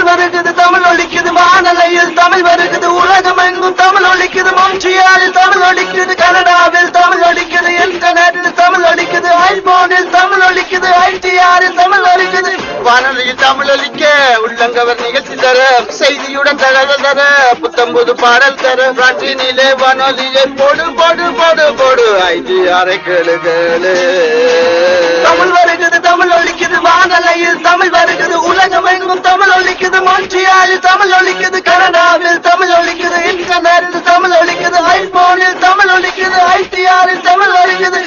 வருகுது தமிழ் ஒலிக்குது வானலையில் தமிழ் வருகுது உலகம் எங்கும் தமிழ் ஒலிக்குது மொன்ட்ரியாலில் தமிழ் ஒலிக்குது கனடாவில் தமிழ் ஒலிக்குது இன்டர்நெட்டில் தமிழ் ஒலிக்குது ஐபோனில் தமிழ் ஒலிக்குது ஐடிஆரில் தமிழ் ஒலிக்குது வானொலியில் தமிழ் ஒலிக்க உள்ளங்கவர் நிகழ்ச்சி தர செய்தியுடன் தகவல் தர புத்தம்புது பாடல் தர பிரான்சினிலே வானொலியை போடு போடு போடு போடு ஐடிஆரை கேளு கேளு தமிழ் வருகுது தமிழ் ஒலிக்குது வானலையில் தமிழ் வருகுது உலகம் எங்கும் தமிழ் ஒலிக்குது மொன்ட்ரியாலில் தமிழ் ஒலிக்குது கனடாவில் தமிழ் ஒலிக்குது இன்டர்நெட்டில் தமிழ் ஒலிக்குது ஐபோனில் தமிழ் ஒலிக்குது ஐடிஆரில் தமிழ் ஒலிக்குது